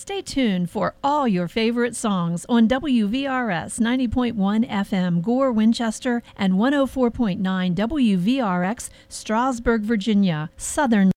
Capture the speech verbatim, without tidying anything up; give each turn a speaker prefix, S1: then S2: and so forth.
S1: Stay tuned for all your favorite songs on W V R S ninety point one F M Gore, Winchester, and one oh four point nine W V R X, Strasburg, Virginia, Southern